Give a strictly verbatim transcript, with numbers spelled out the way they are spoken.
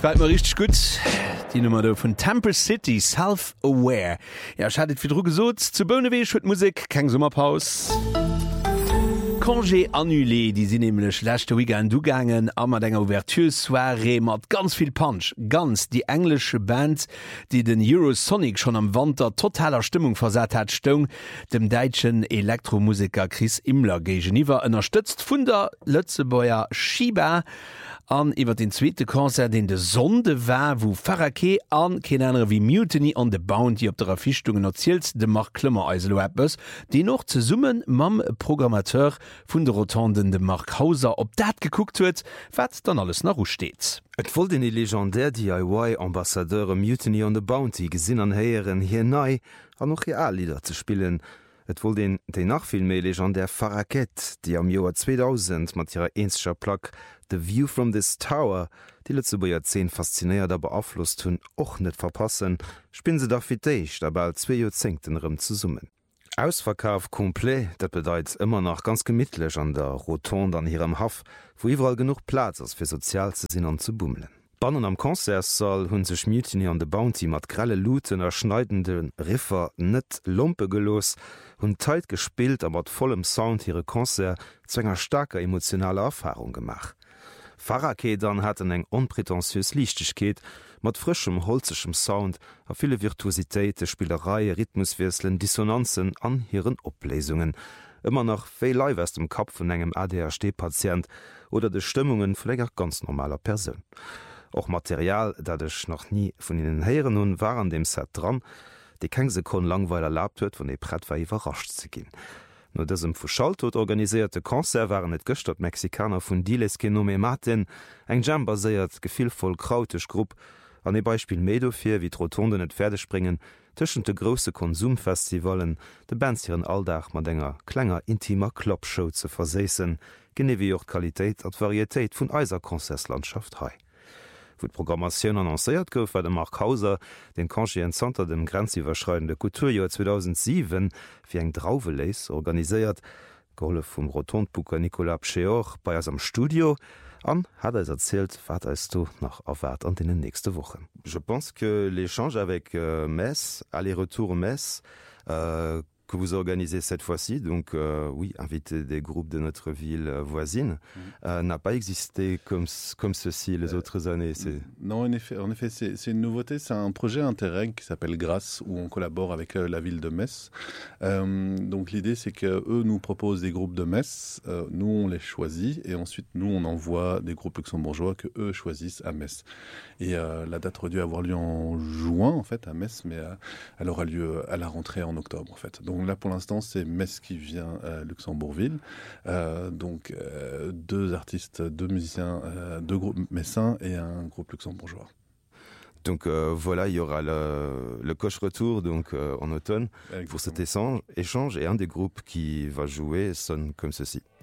gefällt mir richtig gut. Die Nummer da von Temple City, Self-Aware. Ja, ich hatte viel Druck gesucht. Zu Böhneweh, mit Musik, kein Sommerpause. Congé annulé, die sind nämlich letzte Weekend zugegangen, aber eine Ouverture-Soirée mit ganz viel Punch. Ganz die englische Band, die den Eurosonic schon am Winter totaler Stimmung versetzt hat, stung dem deutschen Elektromusiker Chris Immler gegenüber, unterstützt von der Lützebäuer Shiba. An iwwer den zweete Konzert den de Sonde war, wo Farake an kein andere wie Mutiny on the Bounty op der Erfichtungen erzielt, de Mark Klmmer Eisloppes, die noch ze summen mam Programmateur vun der Rotonden de Mark Hauser op dat geguckt huet, wat dann alles nach ru steht. Et voll den e legendär D I Y-Ambassadeure Mutiny on the Bounty gesinn an heieren hier nei an noch Reallieder ze spielen. Et wohl den déi nachfilm méi legendär Faraket, die am Joer zweitausend mat ihrer eenscher Plaque The View from this Tower, die letze bei Jahrzehn faszinéiert der beaflosst hunn och net verpassen, spinn se dafirtéich dabei zwei Jozengtenrem zu summen. Ausverkauf komplett, dat bedeit immer noch ganz gemmittlech an der Rotonde an hirem Haf, wo iwwerall genug Platz ass fir sozial ze sinn an zu bummeln. Bannen am Konzertsaal hunn sech Mutiny on the Bounty mat grelle Luten erschneidenden Riffer net Lompe gelos, hunn teilt gespielt a mat vollem Sound hire Konzert zu enger starker emotionaler Erfahrung gemach. Farake dann hat eng onprätentiös Lichtigkeet, mat frischem holzechem Sound a viele Virtuositéite, Spielerei, Rhythmuswirselen, Dissonanzen an hiren Oplesungen, immer noch véi live aus dem Kap vun engem A D H D-Patient oder de Stimmungen vun ganz normaler Person. Auch Material, datch noch nie vun ihnen heieren hun war an dem Set dran, de keng sekon langweil erlaubt huet, wann e Brett war überrascht ze ginn. No dësem vu Schalltot organisierte Konzert waren et gëstert Mexikaner vun Diles Genome Martin, eng Jam baséiert gefillvoll krautech Grupp, an e Beispiel Medofir wie d'Rotonden et Pferde springen, tëschen de grosse Konsumfestivalen, de Bands hireieren Alldach mat enger klenger intimer Kloppshow ze verseessen, gene wie och Qualitéit at Varietéit vun eiser Konzerslandschaft hai. Wo d'Programmatioun annoncéiert gouf war de Mark Hauser den Konchienzanter dem grenziwwerschreitende Kulturjoer zweitausendsieben fir eng Drauveléis organiséiert, Golle vum Rotondbucker Nicolas Pcheor bei ass am Studio, an hat er erzählt, wat als du nach erwart an den nächste Woche. Je pense que l'échange avec euh, Metz, aller-retour Metz, euh, que vous organisez cette fois-ci, donc euh, oui, inviter des groupes de notre ville euh, voisine, mmh. euh, n'a pas existé comme, comme ceci les euh, autres années. C'est... Non, en effet, en effet c'est, c'est une nouveauté. C'est un projet Interreg qui s'appelle Grâce, où on collabore avec euh, la ville de Metz. Euh, donc l'idée, c'est qu'eux nous proposent des groupes de Metz, euh, nous on les choisit, et ensuite nous on envoie des groupes luxembourgeois que eux choisissent à Metz. Et euh, la date aurait dû avoir lieu en juin, en fait, à Metz, mais euh, elle aura lieu à la rentrée en octobre, en fait. Donc là, pour l'instant, c'est Metz qui vient à Luxembourgville. Euh, donc, euh, deux artistes, deux musiciens, euh, deux groupes messins et un groupe luxembourgeois. Donc euh, voilà, il y aura le, le coche retour donc euh, en automne. Exactement. Pour cet échange, échange et un des groupes qui va jouer sonne comme ceci.